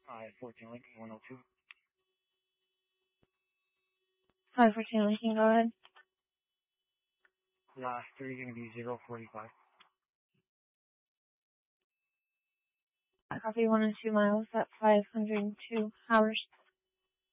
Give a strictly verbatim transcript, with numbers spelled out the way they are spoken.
Hi, fourteen Lincoln, one oh two. five fourteen Lincoln, go ahead. Last three going to be zero forty-five. Copy one and two miles at five hundred two hours.